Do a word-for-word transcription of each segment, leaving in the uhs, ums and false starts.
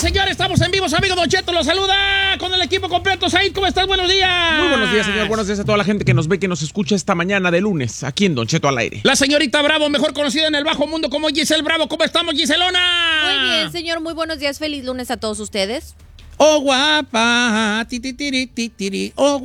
señores, estamos en vivo. Su amigo Don Cheto los saluda con el equipo completo. Said, ¿cómo estás? Buenos días. Muy buenos días, señor. Buenos días a toda la gente que nos ve, que nos escucha esta mañana de lunes, aquí en Don Cheto al aire. La señorita Bravo, mejor conocida en el bajo mundo como Giselle Bravo. ¿Cómo estamos, Giselona? Muy bien, señor. Muy buenos días. Feliz lunes a todos ustedes. Oh, guapa, ti, ti, tiri, ti, tiri, oh,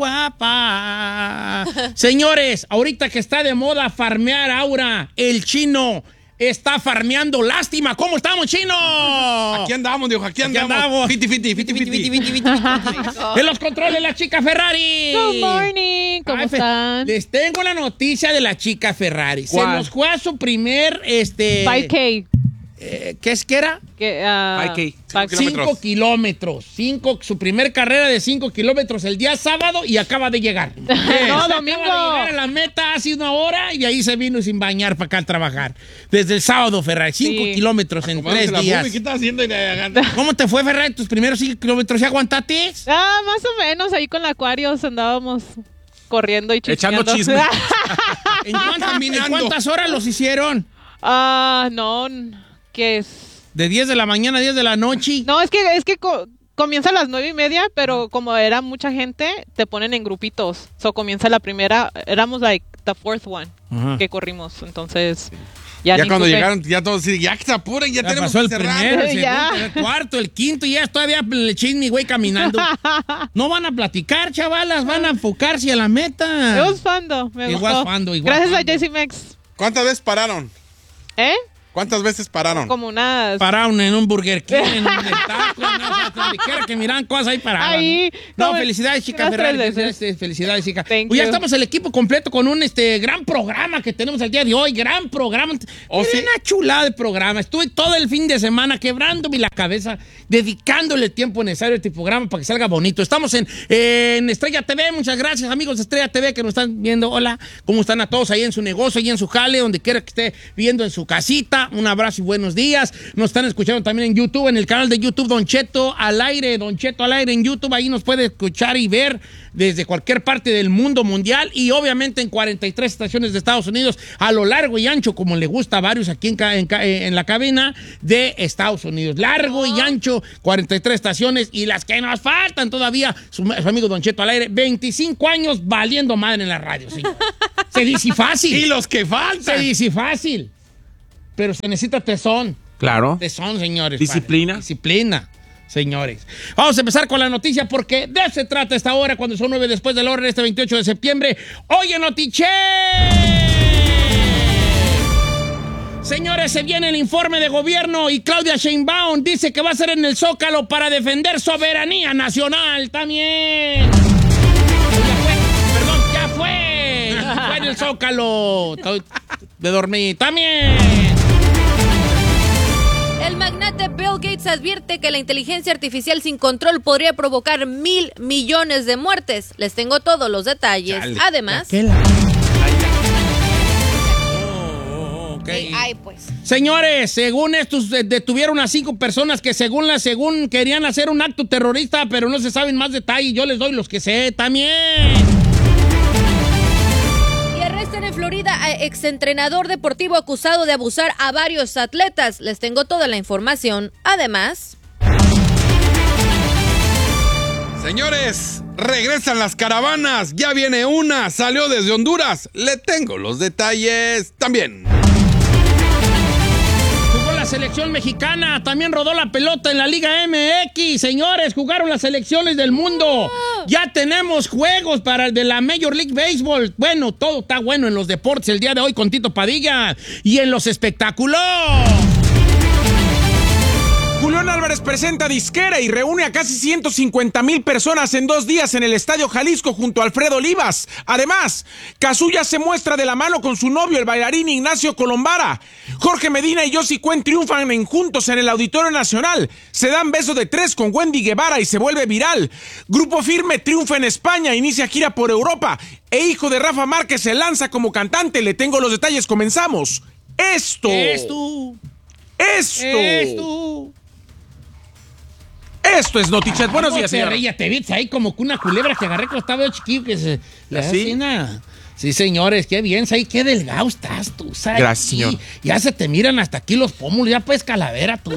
guapa. Señores, ahorita que está de moda farmear Aura, el chino está farmeando. Lástima. ¿Cómo estamos, chino? Aquí andamos, dijo, aquí andamos. Aquí andamos. Fiti, fiti, fiti, fiti, fiti, fiti, fiti. En los controles, la chica Ferrari. Good morning. ¿Cómo Ay, están? Les tengo la noticia de la chica Ferrari. ¿Cuál? Se nos fue a su primer, este... five K. Eh, ¿Qué es que era? Que, uh, five five- K. Cinco kilómetros. Cinco, su primer carrera de cinco kilómetros el día sábado y acaba de llegar. No, Acaba domingo. de llegar a la meta hace una hora y de ahí se vino sin bañar para acá a trabajar. Desde el sábado, Ferrari. Cinco Sí. kilómetros en tres días. ¿Qué estás haciendo? ¿Cómo te fue, Ferrari? ¿Tus primeros cinco kilómetros? ¿Ya aguantaste? Ah, más o menos, ahí con la Aquarius andábamos corriendo y Echando chismeando. chisme. ¿En cuántas, Caminando. ¿En cuántas horas los hicieron? Ah, no, ¿qué es? De diez de la mañana a diez de la noche. No, es que es que co- comienza a las nueve y media, pero como era mucha gente, te ponen en grupitos. So comienza la primera, éramos like the fourth one Ajá. que corrimos, entonces ya, Ya ni cuando supe. llegaron, ya todos decían, ya que se apuren, ya, Ya tenemos pasó el que cerrar. primero, el Ya. segundo, el cuarto, el quinto y ya todavía le chisme, güey, caminando. No van a platicar, chavalas, van a enfocarse a la meta. It was fun, though. Me Igual gustó. fun, though, igual Gracias fun, a J C Max. ¿Cuántas veces pararon? ¿Eh? ¿Cuántas veces pararon? Como unas... Pararon en un Burger King, en un taco, no sé, donde quiera que miran cosas ahí paraban. Ahí, No, como- felicidades, chica unas Ferrari. tres veces. Felicidades, felicidades, chica. Thank Pues ya you. estamos el equipo completo con un este gran programa que tenemos el día de hoy. Gran programa. ¿Oh, Era sí? una chulada de programa. Estuve todo el fin de semana quebrándome la cabeza, dedicándole el tiempo necesario a este programa para que salga bonito. Estamos en, en Estrella T V. Muchas gracias, amigos de Estrella T V, que nos están viendo. Hola, ¿cómo están a todos ahí en su negocio, ahí en su jale, donde quiera que esté viendo en su casita? Un abrazo y buenos días. Nos están escuchando también en YouTube, en el canal de YouTube Don Cheto al aire, Don Cheto al aire en YouTube. Ahí nos puede escuchar y ver desde cualquier parte del mundo mundial y obviamente en cuarenta y tres estaciones de Estados Unidos a lo largo y ancho, como le gusta a varios aquí en, ca- en, ca- en la cabina de Estados Unidos. Largo y ancho, cuarenta y tres estaciones y las que nos faltan todavía, su, su amigo Don Cheto al aire, veinticinco años valiendo madre en la radio, señor. Se dice fácil. Y los que Se faltan. dice fácil. Pero se necesita tesón. Claro. Tesón, señores. Disciplina. padre. Disciplina, señores. Vamos a empezar con la noticia porque de eso se trata esta hora cuando son nueve después de la hora este veintiocho de septiembre. Oye, Notiche. Señores, se viene el informe de gobierno y Claudia Sheinbaum dice que va a ser en el Zócalo para defender soberanía nacional también. Ya fue, perdón, ya fue. Ya fue en el Zócalo. Estoy de dormir también. El magnate Bill Gates advierte que la inteligencia artificial sin control podría provocar mil millones de muertes. Les tengo todos los detalles. Chale. Además, ¿Qué la- Oh, ok. eh, ay, pues. Señores, según estos eh, detuvieron a cinco personas que según la según querían hacer un acto terrorista, pero no se saben más detalles. Yo les doy los que sé también. Y arrestan en Florida a exentrenador deportivo acusado de abusar a varios atletas. Les tengo toda la información. Además, Señores, regresan las caravanas. Ya viene una. Salió desde Honduras. Le tengo los detalles también. Jugó la selección mexicana, también rodó la pelota en la Liga M X. Señores, jugaron las selecciones del mundo. Ya tenemos juegos para el de la Major League Baseball. Bueno, todo está bueno en los deportes el día de hoy con Tito Padilla. Y en los espectáculos. Julián Álvarez presenta disquera y reúne a casi ciento cincuenta mil personas en dos días en el Estadio Jalisco junto a Alfredo Olivas. Además, Kazuya se muestra de la mano con su novio, el bailarín Ignacio Colombara. Jorge Medina y Yossi Cuen triunfan en juntos en el Auditorio Nacional. Se dan beso de tres con Wendy Guevara y se vuelve viral. Grupo Firme triunfa en España, inicia gira por Europa. E hijo de Rafa Márquez se lanza como cantante. Le tengo los detalles, comenzamos. Esto. Esto. Esto. Esto. Esto es Notichet. Buenos ¿Cómo días, te señor. rías? Te ves ahí como que una culebra que agarré cuando estaba yo chiquillo que se... La ¿Sí? cena. Sí, señores, qué bien, ¿sabes? Qué delgado estás tú, ¿sabes? Gracias, señor. Ya se te miran hasta aquí los pómulos, ya puedes calavera tú.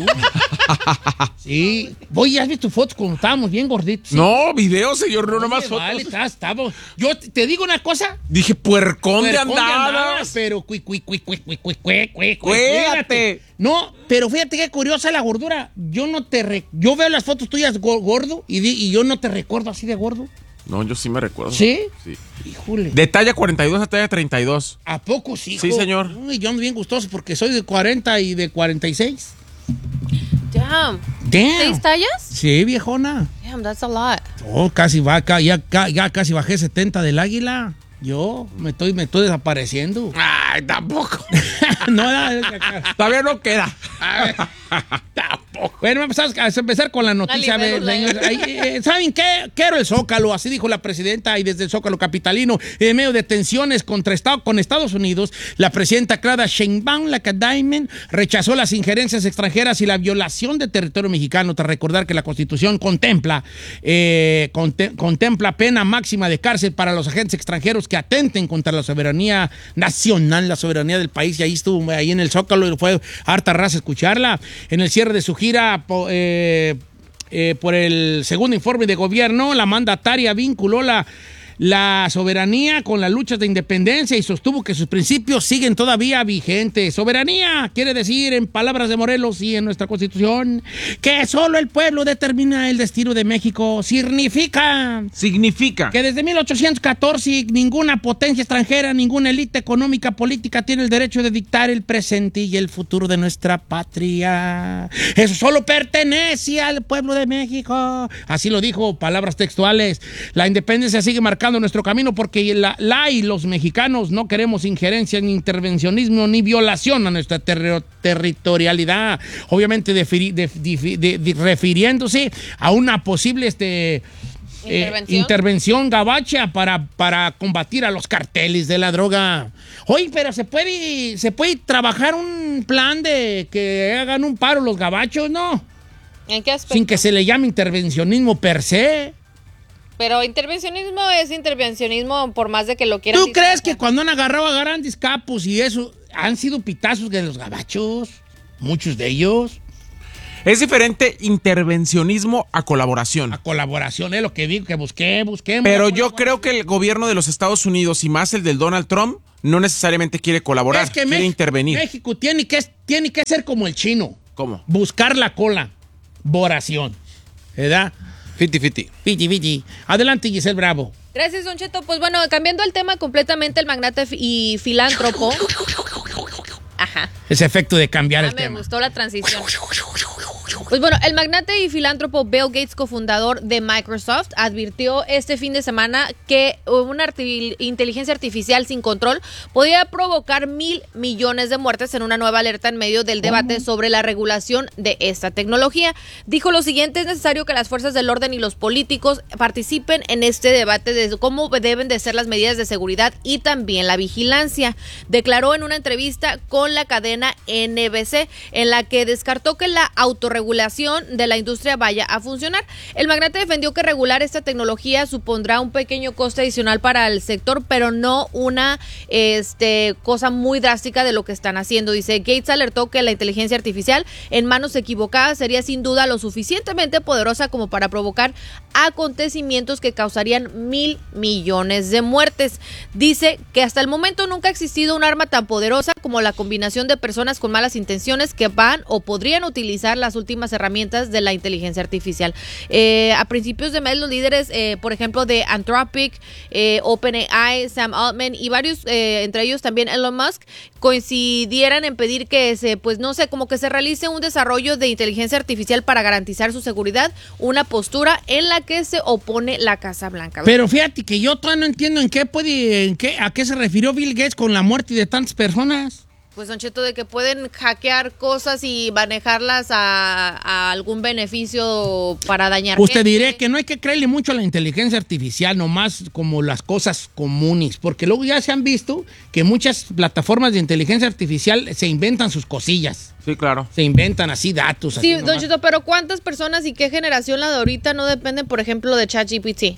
Sí. Voy, ¿has visto tus fotos cuando estábamos bien gorditos? ¿Sí? No, video, señor, no nomás Oye, fotos. Vale, está- estamos. Yo te, te digo una cosa. Dije, puercón de Puercón de andadas. pero cui, cui, cui, cui, cui, cui, cui, cui, Cuídate. No, pero fíjate qué curiosa la gordura. Yo no te... Re- yo veo las fotos tuyas go- gordo y, di- y yo no te recuerdo así de gordo. No, yo sí me recuerdo. ¿Sí? Sí. Híjole. De talla cuarenta y dos a talla treinta y dos. ¿A poco sí, Sí, hijo? señor. Uy, yo ando bien gustoso porque soy de cuarenta y de cuarenta y seis. Damn. Damn. ¿Seis tallas? Sí, viejona. Damn, that's a lot. Oh, casi va, ca- ya, ca- ya casi bajé setenta del águila. Yo me estoy, me estoy desapareciendo. Ay, tampoco. No, no, Todavía no queda. tampoco. Bueno, vamos a empezar con la noticia. A ver, libélula. señores. Ahí, eh, ¿saben qué? Quiero el Zócalo, así dijo la presidenta, y desde el Zócalo capitalino, en medio de tensiones contra Estado, con Estados Unidos, la presidenta Claudia Sheinbaum, la Cadaimen, rechazó las injerencias extranjeras y la violación de territorio mexicano, tras recordar que la Constitución contempla, eh, conte- contempla pena máxima de cárcel para los agentes extranjeros que atenten contra la soberanía nacional, la soberanía del país. Y ahí estuvo, ahí en el Zócalo, y fue harta raza escucharla. En el cierre de su gira, po- eh, eh, por el segundo informe de gobierno, la mandataria vinculó la, la soberanía con las luchas de independencia y sostuvo que sus principios siguen todavía vigentes. Soberanía quiere decir, en palabras de Morelos y en nuestra Constitución, que solo el pueblo determina el destino de México. Significa Significa. que desde mil ochocientos catorce ninguna potencia extranjera, ninguna élite económica política tiene el derecho de dictar el presente y el futuro de nuestra patria. Eso solo pertenece al pueblo de México. Así lo dijo, palabras textuales. La independencia sigue marcando nuestro camino porque la, la y los mexicanos no queremos injerencia, ni intervencionismo, ni violación a nuestra ter- territorialidad. Obviamente defiri- de- de- de- de- refiriéndose a una posible este, eh, Intervención. intervención gabacha para, para combatir a los carteles de la droga. Oye, pero se puede, se puede trabajar un plan de que hagan un paro los gabachos, ¿no? ¿En qué aspecto? Sin que se le llame intervencionismo per se. Pero intervencionismo es intervencionismo por más de que lo quieran. ¿Tú crees disfrazar. que cuando han agarrado a grandes capos y eso, han sido pitazos de los gabachos? Muchos de ellos. Es diferente intervencionismo a colaboración. A colaboración, es lo que digo, que busqué, busqué. Pero yo creo que el gobierno de los Estados Unidos y más el del Donald Trump no necesariamente quiere colaborar, es que quiere Mex- intervenir. México tiene que, tiene que ser como el chino. ¿Cómo? Buscar la cola. Boración. ¿Verdad? Fiti, fiti. Piti, piti. Adelante, Giselle Bravo. Gracias, Don Cheto. Pues bueno, cambiando el tema completamente, el magnate fi- y filántropo. Ajá. Ese efecto de cambiar Ah, el me tema. gustó la transición. Pues bueno, el magnate y filántropo Bill Gates, cofundador de Microsoft, advirtió este fin de semana que una arti- inteligencia artificial sin control podía provocar mil millones de muertes en una nueva alerta en medio del debate sobre la regulación de esta tecnología. Dijo lo siguiente: es necesario que las fuerzas del orden y los políticos participen en este debate de cómo deben de ser las medidas de seguridad y también la vigilancia. Declaró en una entrevista con la cadena N B C, en la que descartó que la autorregulación de la industria vaya a funcionar. El magnate defendió que regular esta tecnología supondrá un pequeño coste adicional para el sector, pero no una este, cosa muy drástica de lo que están haciendo. Dice, Gates alertó que la inteligencia artificial en manos equivocadas sería sin duda lo suficientemente poderosa como para provocar acontecimientos que causarían mil millones de muertes. Dice que hasta el momento nunca ha existido un arma tan poderosa como la combinación de personas con malas intenciones que van o podrían utilizar las últimas herramientas de la inteligencia artificial. Eh, a principios de mes, los líderes, eh, por ejemplo, de Anthropic, eh, OpenAI, Sam Altman y varios, eh, entre ellos también Elon Musk, coincidieran en pedir que se, pues no sé, como que se realice un desarrollo de inteligencia artificial para garantizar su seguridad, una postura en la que se opone la Casa Blanca. Pero fíjate que yo todavía no entiendo en qué puede, en qué, a qué se refirió Bill Gates con la muerte de tantas personas. Pues, Don Cheto, de que pueden hackear cosas y manejarlas a, a algún beneficio para dañar Pues te gente. diré que no hay que creerle mucho a la inteligencia artificial, nomás como las cosas comunes, porque luego ya se han visto que muchas plataformas de inteligencia artificial se inventan sus cosillas, Sí, claro. se inventan así datos. Sí, así Don nomás. Cheto, pero ¿cuántas personas y qué generación la de ahorita no dependen, por ejemplo, de ChatGPT?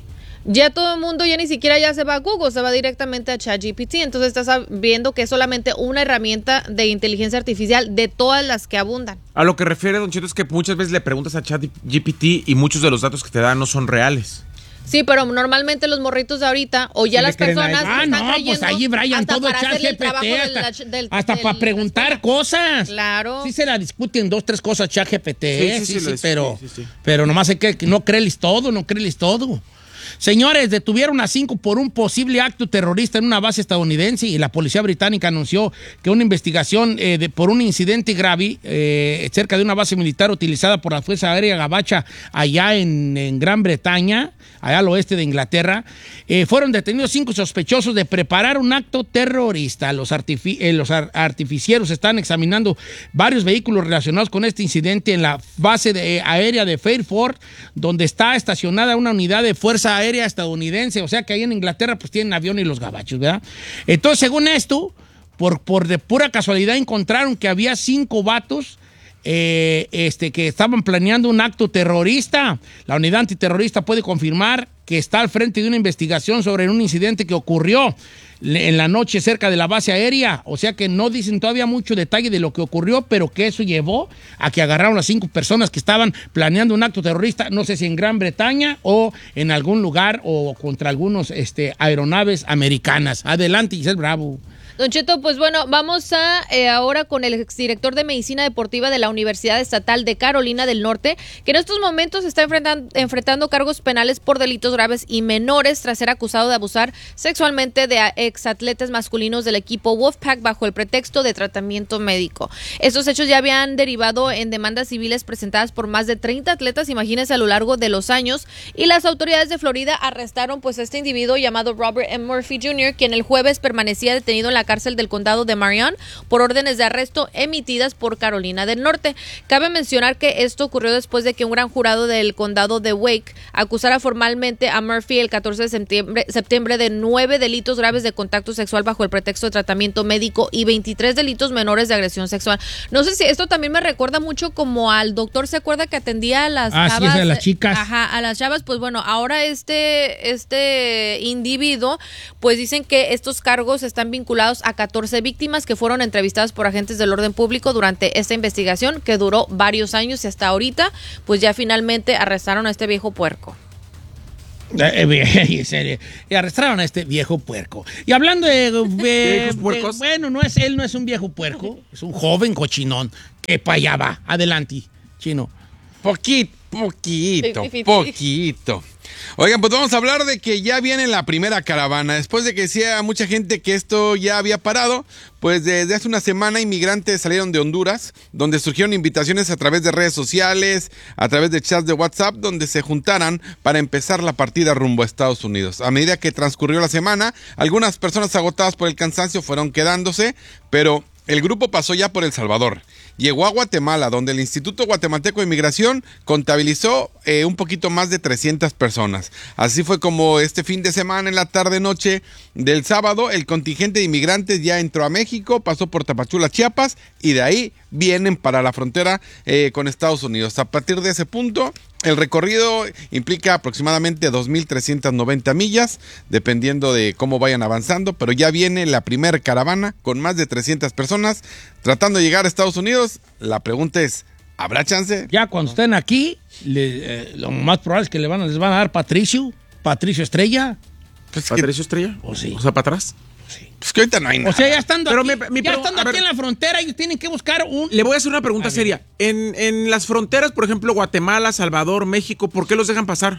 Ya todo el mundo ya ni siquiera ya se va a Google, se va directamente a ChatGPT. Entonces estás viendo que es solamente una herramienta de inteligencia artificial de todas las que abundan. A lo que refiere, Don Cheto, es que muchas veces le preguntas a ChatGPT y muchos de los datos que te dan no son reales. Sí, pero normalmente los morritos de ahorita o ya ¿Se las le creen personas a- Ah, están no, pues creyendo ahí, Brian, hasta todo para hacerle el ChatGPT, trabajo del- hasta, del- hasta del- para preguntar cosas. Claro. Sí se la discuten dos, tres cosas ChatGPT, Sí, ¿eh? sí, sí, sí, sí, lo dis- pero, sí, sí, sí. pero nomás hay que, que no creerles todo, no creerles todo. Señores, detuvieron a cinco por un posible acto terrorista en una base estadounidense y la policía británica anunció que una investigación eh, de, por un incidente grave eh, cerca de una base militar utilizada por la Fuerza Aérea Gabacha allá en, en Gran Bretaña, allá al oeste de Inglaterra, eh, fueron detenidos cinco sospechosos de preparar un acto terrorista. Los, artifi eh, los ar artificieros están examinando varios vehículos relacionados con este incidente en la base de, eh, aérea de Fairford, donde está estacionada una unidad de Fuerza Aérea estadounidense. O sea que ahí en Inglaterra pues tienen avión y los gabachos, ¿verdad? Entonces, según esto, por, por de pura casualidad encontraron que había cinco vatos Eh, este, que estaban planeando un acto terrorista. La unidad antiterrorista puede confirmar que está al frente de una investigación sobre un incidente que ocurrió en la noche cerca de la base aérea. O sea que no dicen todavía mucho detalle de lo que ocurrió, pero que eso llevó a que agarraron a cinco personas que estaban planeando un acto terrorista, no sé si en Gran Bretaña o en algún lugar o contra algunos este, aeronaves americanas. Adelante, Giselle Bravo. Don Cheto, pues bueno, vamos a eh, ahora con el exdirector de Medicina Deportiva de la Universidad Estatal de Carolina del Norte, que en estos momentos está enfrentando, enfrentando cargos penales por delitos graves y menores tras ser acusado de abusar sexualmente de exatletas masculinos del equipo Wolfpack bajo el pretexto de tratamiento médico. Estos hechos ya habían derivado en demandas civiles presentadas por más de treinta atletas, imagínense, a lo largo de los años, y las autoridades de Florida arrestaron pues a este individuo llamado Robert M. Murphy junior, quien el jueves permanecía detenido en la cárcel del condado de Marion por órdenes de arresto emitidas por Carolina del Norte. Cabe mencionar que esto ocurrió después de que un gran jurado del condado de Wake acusara formalmente a Murphy el catorce de septiembre, septiembre de nueve delitos graves de contacto sexual bajo el pretexto de tratamiento médico y veintitrés delitos menores de agresión sexual. No sé si esto también me recuerda mucho como al doctor, ¿se acuerda que atendía a las ah, chavas? Sí, a las chicas. Ajá, a las chavas. Pues bueno, ahora este, este individuo, pues dicen que estos cargos están vinculados a catorce víctimas que fueron entrevistadas por agentes del orden público durante esta investigación que duró varios años y hasta ahorita pues ya finalmente arrestaron a este viejo puerco. Eh, y arrestaron a este viejo puerco. Y hablando de, de, de bueno, no es él, no es un viejo puerco, es un joven cochinón que para allá va. Adelante, Chino. Poquito, poquito, poquito. Oigan, pues vamos a hablar de que ya viene la primera caravana. Después de que decía mucha gente que esto ya había parado, pues desde hace una semana inmigrantes salieron de Honduras, donde surgieron invitaciones a través de redes sociales, a través de chats de WhatsApp, donde se juntaran para empezar la partida rumbo a Estados Unidos. A medida que transcurrió la semana, algunas personas agotadas por el cansancio fueron quedándose, pero el grupo pasó ya por El Salvador. Llegó a Guatemala, donde el Instituto Guatemalteco de Inmigración contabilizó eh, un poquito más de trescientas personas. Así fue como este fin de semana, en la tarde-noche del sábado, el contingente de inmigrantes ya entró a México, pasó por Tapachula, Chiapas, y de ahí vienen para la frontera eh, con Estados Unidos. A partir de ese punto, el recorrido implica aproximadamente dos mil trescientas noventa millas, dependiendo de cómo vayan avanzando, pero ya viene la primera caravana con más de trescientas personas tratando de llegar a Estados Unidos. La pregunta es, ¿habrá chance? Ya cuando estén aquí, le, eh, lo más probable es que le van a, les van a dar Patricio, Patricio Estrella. Pues ¿Patricio Estrella? ¿O sí? O sea, para atrás. Sí. Pues que ahorita no hay nada. O sea, ya estando Pero aquí, mi- mi- ya pero, estando a aquí ver, en la frontera, ellos tienen que buscar un... Le voy a hacer una pregunta A ver. seria. En, en las fronteras, por ejemplo, Guatemala, Salvador, México, ¿por qué los dejan pasar?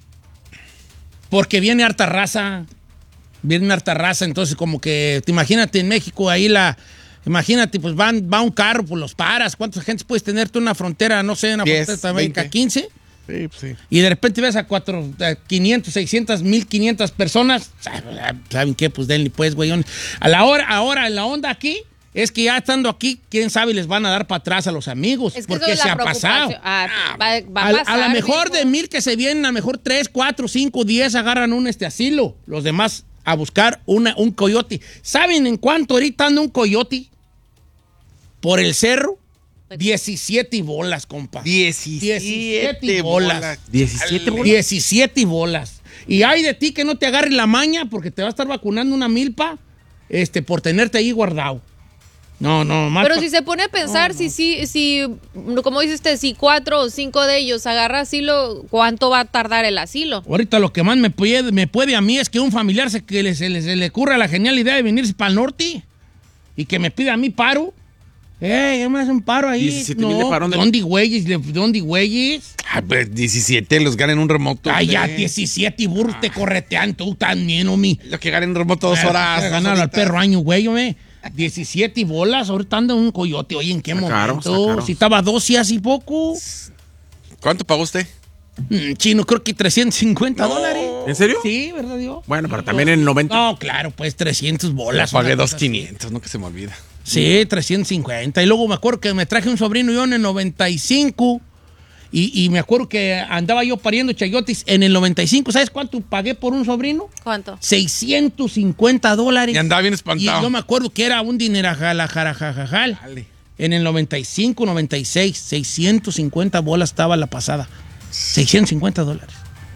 Porque viene harta raza. Viene harta raza, entonces como que, te imagínate en México, ahí la... Imagínate, pues van, va un carro, pues los paras. ¿Cuántas gente puedes tener tú en una frontera, no sé, en una diez, frontera también, veinte. quince? Sí, pues sí. Y de repente ves a cuatro, a quinientas, seiscientas, mil quinientas personas. ¿Saben qué? Pues denle, pues, güey. A la hora, ahora, en la onda aquí, es que ya estando aquí, quién sabe, les van a dar para atrás a los amigos. Es que eso porque es se la ha pasado. preocupación. Ah, va, va a, A, pasar, a lo mejor mijo. de mil que se vienen, a lo mejor tres, cuatro, cinco, diez agarran un este asilo. Los demás a buscar una, un coyote. ¿Saben en cuánto ahorita anda un coyote? Por el cerro, diecisiete bolas, compa. diecisiete diecisiete bolas. diecisiete bolas. diecisiete bolas. Y hay de ti que no te agarre la maña porque te va a estar vacunando una milpa este, por tenerte ahí guardado. No, no, más. Pero pa- si se pone a pensar, no, no. si, si, si, como dice usted, si cuatro o cinco de ellos agarra asilo, ¿cuánto va a tardar el asilo? Ahorita lo que más me puede, me puede a mí es que un familiar se, que le, se, le, se le ocurra la genial idea de venirse para el norte y que me pida a mí paro. ¡Eh, me hace un paro ahí! diecisiete mil de paro. ¿Dónde güeyes? ¿Dónde güeyes? Ah, pues diecisiete los ganan un remoto. Ay, ya, diecisiete y burros ah. te corretean tú también, homie. Los que ganan un remoto dos horas. Ganan al perro año, güey, homie. diecisiete y bolas, ahorita anda un coyote. Oye, ¿en qué está momento? Caro, caro. Si estaba doce hace poco. ¿Cuánto pagó usted? Mm, chino, creo que trescientos cincuenta no. dólares. ¿En serio? Sí, ¿verdad, Dios? Bueno, pero también en noventa. No, claro, pues trescientos bolas. Yo pagué dos quinientos, no que se me olvida. Sí, trescientos cincuenta. Y luego me acuerdo que me traje un sobrino yo en el noventa y cinco. Y, y me acuerdo que andaba yo pariendo chayotes en el noventa y cinco. ¿Sabes cuánto pagué por un sobrino? ¿Cuánto? seiscientos cincuenta dólares. Y andaba bien espantado. Y yo me acuerdo que era un dinerajal. En el noventa y cinco, noventa y seis, seiscientos cincuenta bolas estaba la pasada. seiscientos cincuenta dólares.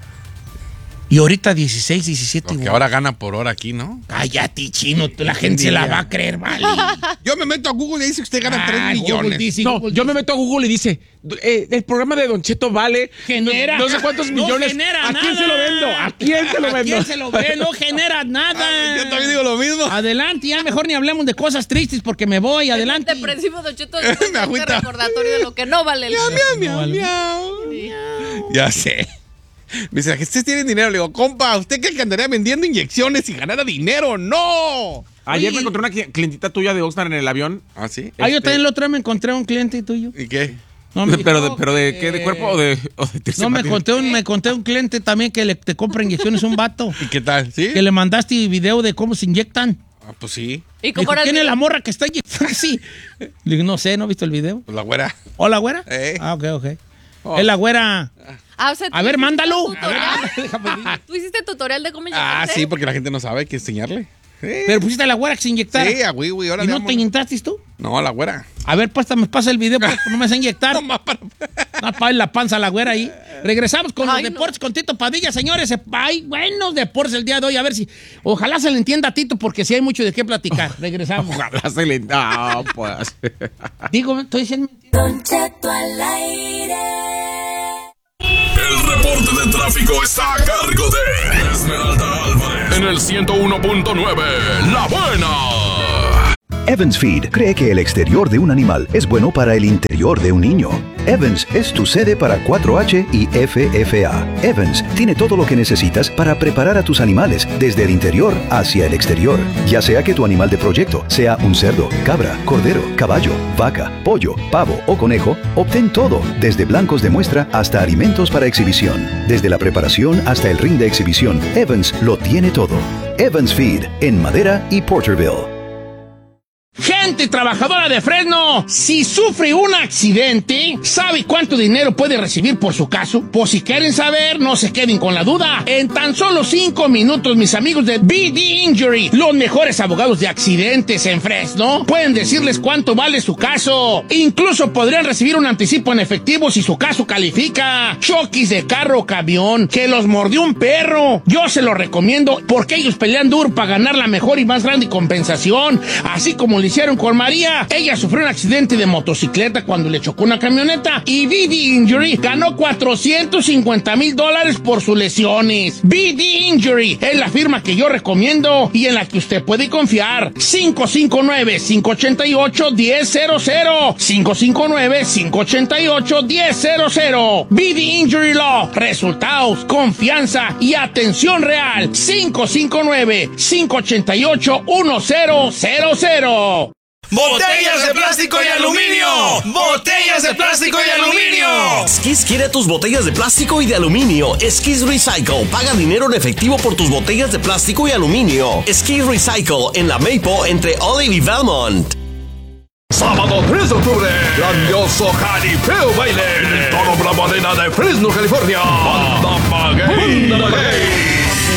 Y ahorita dieciséis, diecisiete. Porque ahora gana por hora aquí, ¿no? Cállate, chino. La gente se la va a creer, vale. Yo me meto a Google y dice que usted gana ah, tres millones. Dice, no, Google yo dice. me meto a Google y dice, eh, el programa de Don Cheto vale genera, no, no sé cuántos no millones. Genera ¿A nada. quién se lo vendo? ¿A quién se lo vendo? ¿A quién se lo vendo? No genera nada. Ah, yo también digo lo mismo. Adelante, ya mejor ni hablemos de cosas tristes porque me voy. Adelante. El depresivo Don Cheto me agüita. recordatorio de lo que no vale el miau, miau, miau, miau, miau. Ya sé. Me dice, ¿ustedes tienen dinero? Le digo, compa, ¿usted cree que andaría vendiendo inyecciones y ganara dinero? ¡No! Ayer Oye, me encontré una clientita tuya de Oxnard en el avión. ¿Ah, sí? Ah, yo Este... también el otro día me encontré a un cliente tuyo. ¿Y qué? No, me pero, dijo, de, ¿Pero de qué? ¿De cuerpo o de, o de No, me conté, un, me conté un cliente también que le, te compra inyecciones un vato. ¿Y qué tal? ¿Sí? Que le mandaste video de cómo se inyectan. Ah, pues sí. ¿Y cómo dijo, ¿quién es la morra que está inyectando así? Le digo, no sé, ¿no he visto el video? Pues la güera. ¿O la güera? Eh. Ah, ok, ok. Oh. Es la güera... Ah, o sea, a ver, mándalo. A ¿Tú hiciste tutorial de cómo inyectarte? Ah, sí, porque la gente no sabe, hay que enseñarle. Sí. Pero pusiste a la güera que se inyectara. Sí, a güey, güey. ¿Y no te inyectaste tú? No, a la güera. A ver, pues me pasa el video, pues, no me sé inyectar. No, más para... No, para la panza a la güera ahí. Regresamos con Ay, los no. deportes con Tito Padilla, señores. Hay buenos deportes el día de hoy. A ver si... Ojalá se le entienda a Tito, porque sí hay mucho de qué platicar. Regresamos. Ojalá se le... No, pues... Digo, estoy diciendo... Don Cheto al aire. El reporte de tráfico está a cargo de Esmeralda Álvarez en el ciento uno punto nueve, La Buena. Evans Feed cree que el exterior de un animal es bueno para el interior de un niño. Evans es tu sede para cuatro H y F F A. Evans tiene todo lo que necesitas para preparar a tus animales desde el interior hacia el exterior. Ya sea que tu animal de proyecto sea un cerdo, cabra, cordero, caballo, vaca, pollo, pavo o conejo, obtén todo, desde blancos de muestra hasta alimentos para exhibición. Desde la preparación hasta el ring de exhibición, Evans lo tiene todo. Evans Feed, en Madera y Porterville. Gente trabajadora de Fresno, si sufre un accidente, ¿sabe cuánto dinero puede recibir por su caso? Pues si quieren saber, no se queden con la duda. En tan solo cinco minutos, mis amigos de B D Injury, los mejores abogados de accidentes en Fresno, pueden decirles cuánto vale su caso. Incluso podrían recibir un anticipo en efectivo si su caso califica. Choques de carro o camión, que los mordió un perro. Yo se lo recomiendo porque ellos pelean duro para ganar la mejor y más grande compensación, así como le hicieron con María. Ella sufrió un accidente de motocicleta cuando le chocó una camioneta y B D Injury ganó cuatrocientos cincuenta mil dólares por sus lesiones. B D Injury es la firma que yo recomiendo y en la que usted puede confiar. cinco cinco nueve, cinco ocho ocho, uno cero cero cero cinco cinco nueve, cinco ocho ocho, uno cero cero cero. B D Injury Law. Resultados, confianza y atención real. cinco cinco nueve, cinco ocho ocho, uno cero cero cero. ¡Botellas de plástico y aluminio! ¡Botellas de plástico y aluminio! Skis quiere tus botellas de plástico y de aluminio. Skis Recycle. Paga dinero en efectivo por tus botellas de plástico y aluminio. Skis Recycle en la Maple entre Olive y Valmont. Sábado tres de octubre, grandioso jaripeo baile en el Toro Bravo Arena de Fresno, California. Banda Maguey. Banda Maguey.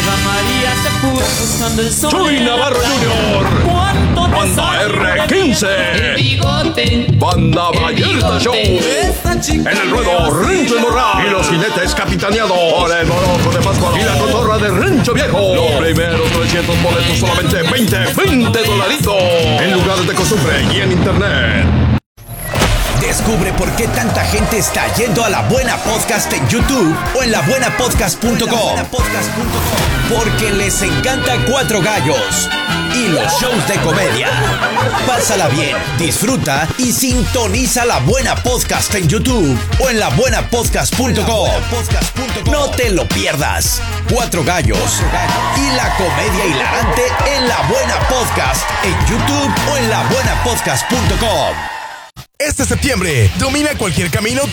Chuy Navarro junior Banda R quince. Banda Vallarta Show. En el ruedo Renzo Morral. Y los jinetes capitaneados por el Moroco de Pátzcuaro y la Cotorra de Rancho Viejo. Los primeros trescientos boletos solamente veinte, veinte dolaritos. En lugares de costumbre y en internet. Descubre por qué tanta gente está yendo a La Buena Podcast en YouTube o en la buena podcast punto com. Porque les encanta Cuatro Gallos y los shows de comedia. Pásala bien, disfruta y sintoniza La Buena Podcast en YouTube o en la buena podcast punto com. No te lo pierdas. Cuatro Gallos y la comedia hilarante en La Buena Podcast en YouTube o en la buena podcast punto com. Este septiembre, domina cualquier camino